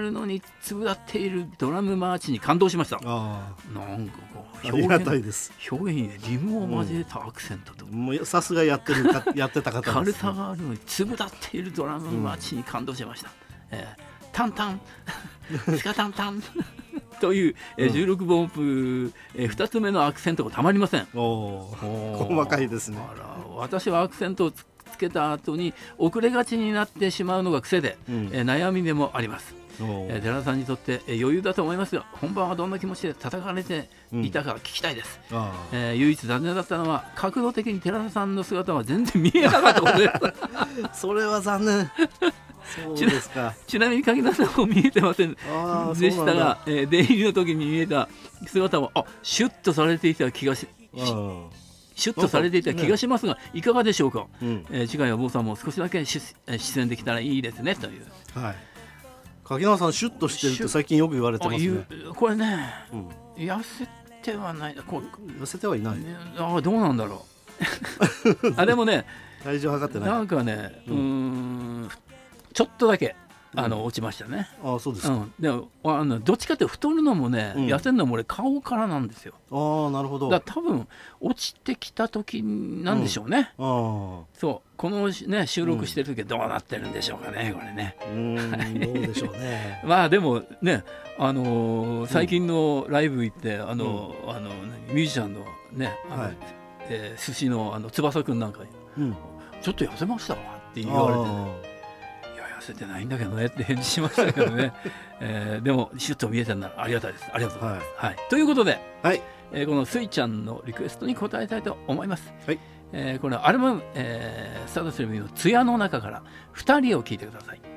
るのに粒立っているドラムマーチに感動しました。なんかこうありがたいです。 表現にリムを交えたアクセントと、 もうさすがやってた方です、ね、 軽さがあるのに粒立っているドラムマーチに感動しました。タンタンスカタンタンという、16分音符、2つ目のアクセントがたまりません。 細かいですね。 私はアクセントをつけた後に遅れがちになってしまうのが癖で、悩みでもあります。寺田さんにとって余裕だと思いますが、本番はどんな気持ちで戦われていたか聞きたいです。唯一残念だったのは角度的に寺田さんの姿は全然見えなかったことですそれは残念。そうですか。 ちなみに柿田さんも見えてませんでしたが、出入りの時に見えた姿もシュッとされていた気がしますが、いかがでしょうか。次回は坊さんも少しだけ出演できたらいいですねという。 柿田さんシュッとしてるって最近よく言われてますね。 これね、痩せてはない、 痩せてはいない。 どうなんだろうでもね、 体重測ってない。 なんかね、ちょっとだけ落ちましたね。 そうですか。 でもどっちかって太るのもね、痩せるのも俺顔からなんですよ。 なるほど。 だから多分落ちてきた時なんでしょうね。そうこのね収録してる時はどうなってるんでしょうかね、これね。 どうでしょうね。 でもね、最近のライブ行ってミュージシャンのね寿司の翼くんなんかに、ちょっと痩せましたわって言われて、痩せてないんだけどねって返事しましたけどね。でもシュッと見えたならありがたいです。ありがとうございます。ということで、このスイちゃんのリクエストに答えたいと思います。これアルバム、スタートするの艶の中から2人を聴いてください。